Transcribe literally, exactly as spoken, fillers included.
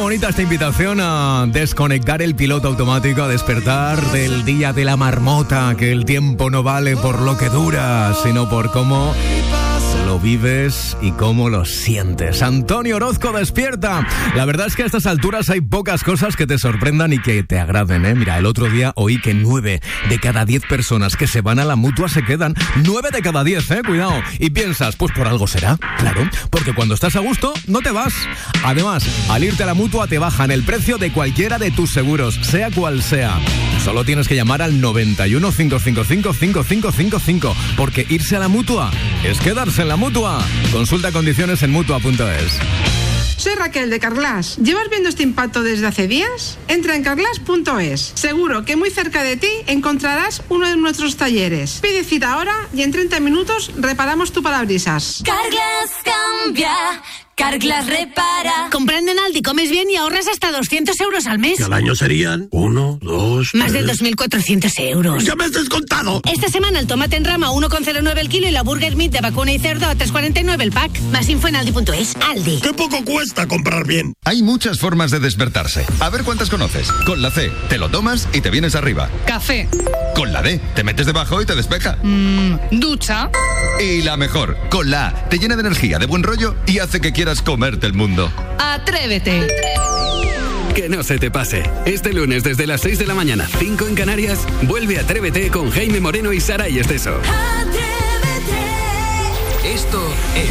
bonita esta invitación a desconectar el piloto automático, a despertar del día de la marmota, que el tiempo no vale por lo que dura, sino por cómo lo vives y cómo lo sientes. Antonio Orozco, despierta. La verdad es que a estas alturas hay pocas cosas que te sorprendan y que te agraden, ¿eh? Mira, el otro día oí que nueve de cada diez personas que se van a la Mutua se quedan. Nueve de cada diez, ¿eh? Cuidado. Y piensas, pues por algo será. Claro, porque cuando estás a gusto, no te vas. Además, al irte a la Mutua te bajan el precio de cualquiera de tus seguros, sea cual sea. Solo tienes que llamar al noventa y uno, cinco cinco cinco, cinco cinco cinco cinco, porque irse a la Mutua es quedarse en la Mutua. Consulta condiciones en mutua punto es. Soy Raquel de Carglass. ¿Llevas viendo este impacto desde hace días? Entra en carglass punto es. Seguro que muy cerca de ti encontrarás uno de nuestros talleres. Pide cita ahora y en treinta minutos reparamos tu parabrisas. Carglass cambia, Carglass repara. Comprando en Aldi comes bien y ahorras hasta doscientos euros al mes. Y al año serían uno, dos, más de dos mil cuatrocientos euros. ¡Ya me has descontado! Esta semana el tomate en rama uno coma cero nueve el kilo y la burger meat de vacuna y cerdo a tres coma cuarenta y nueve el pack. Más info en aldi punto es. Aldi. ¡Qué poco cuesta comprar bien! Hay muchas formas de despertarse. A ver cuántas conoces. Con la C, te lo tomas y te vienes arriba. Café. Con la D, te metes debajo y te despeja. Mmm, ducha. Y la mejor, con la A, te llena de energía, de buen rollo y hace que quieras comerte el mundo. Atrévete. Que no se te pase. Este lunes desde las seis de la mañana, cinco en Canarias, vuelve Atrévete con Jaime Moreno y Saray Esteso. Atrévete. Esto es